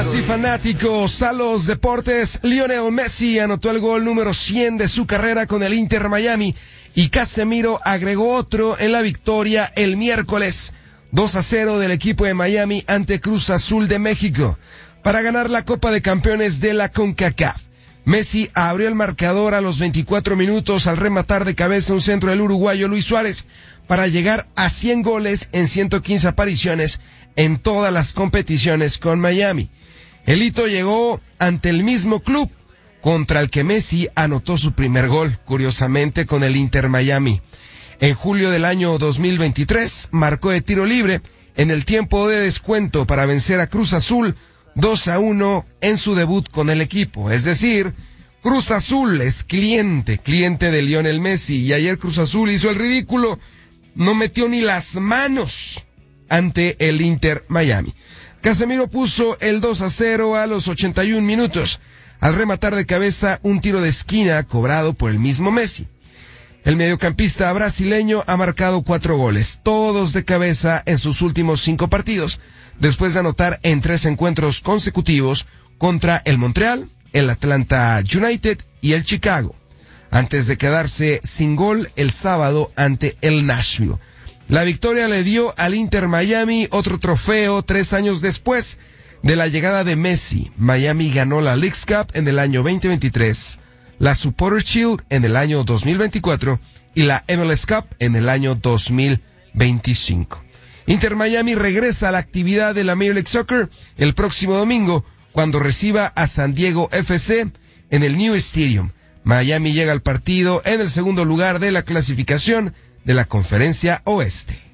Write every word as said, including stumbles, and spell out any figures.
Sí, fanáticos a los deportes, Lionel Messi anotó el gol número cien de su carrera con el Inter Miami y Casemiro agregó otro en la victoria el miércoles, dos a cero del equipo de Miami ante Cruz Azul de México, para ganar la Copa de Campeones de la CONCACAF. Messi abrió el marcador a los veinticuatro minutos al rematar de cabeza un centro del uruguayo Luis Suárez para llegar a cien goles en ciento quince apariciones en todas las competiciones con Miami. El hito llegó ante el mismo club contra el que Messi anotó su primer gol, curiosamente con el Inter Miami. En julio del año dos mil veintitrés marcó de tiro libre en el tiempo de descuento para vencer a Cruz Azul dos a uno en su debut con el equipo. Es decir, Cruz Azul es cliente, cliente de Lionel Messi, y ayer Cruz Azul hizo el ridículo, no metió ni las manos ante el Inter Miami. Casemiro puso el dos a cero a los ochenta y un minutos, al rematar de cabeza un tiro de esquina cobrado por el mismo Messi. El mediocampista brasileño ha marcado cuatro goles, todos de cabeza en sus últimos cinco partidos, después de anotar en tres encuentros consecutivos contra el Montreal, el Atlanta United y el Chicago, antes de quedarse sin gol el sábado ante el Nashville. La victoria le dio al Inter Miami otro trofeo tres años después de la llegada de Messi. Miami ganó la Leagues Cup en el año veinte veintitrés, la Supporters Shield en el año dos mil veinticuatro y la M L S Cup en el año dos mil veinticinco. Inter Miami regresa a la actividad de la Major League Soccer el próximo domingo cuando reciba a San Diego F C en el New Stadium. Miami llega al partido en el segundo lugar de la clasificación de la Conferencia Oeste.